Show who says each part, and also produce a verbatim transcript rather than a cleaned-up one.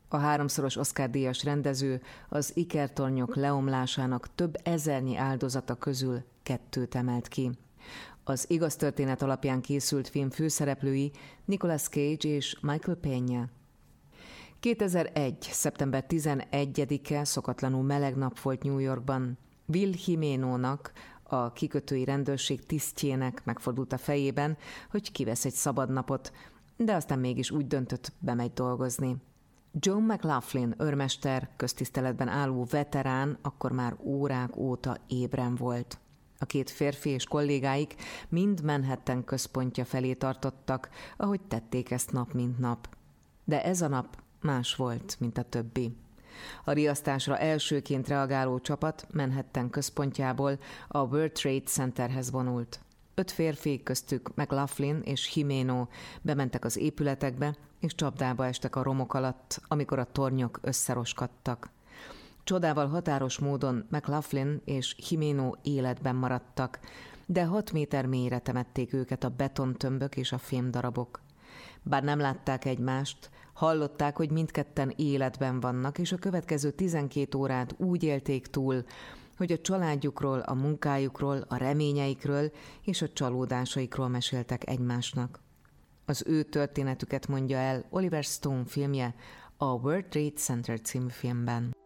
Speaker 1: A háromszoros Oscar-díjas rendező az ikertornyok leomlásának több ezernyi áldozata közül kettőt emelt ki. Az igaz történet alapján készült film főszereplői Nicolas Cage és Michael Peña. kétezer-egy. szeptember tizenegyedike szokatlanul meleg nap volt New Yorkban. Will Jiménónak, a kikötői rendőrség tisztjének megfordult a fejében, hogy kivesz egy szabad napot, de aztán mégis úgy döntött, bemegy dolgozni. John McLaughlin őrmester, köztiszteletben álló veterán, akkor már órák óta ébren volt. A két férfi és kollégáik mind Manhattan központja felé tartottak, ahogy tették ezt nap mint nap. De ez a nap más volt, mint a többi. A riasztásra elsőként reagáló csapat Manhattan központjából a World Trade Centerhez vonult. Öt férfi, köztük McLaughlin és Jiménó bementek az épületekbe, és csapdába estek a romok alatt, amikor a tornyok összeroskadtak. Csodával határos módon McLaughlin és Jiménó életben maradtak, de hat méter mélyre temették őket a betontömbök és a fémdarabok. Bár nem látták egymást, hallották, hogy mindketten életben vannak, és a következő tizenkét órát úgy élték túl, hogy a családjukról, a munkájukról, a reményeikről és a csalódásaikról meséltek egymásnak. Az ő történetüket mondja el Oliver Stone filmje, a World Trade Center című filmben.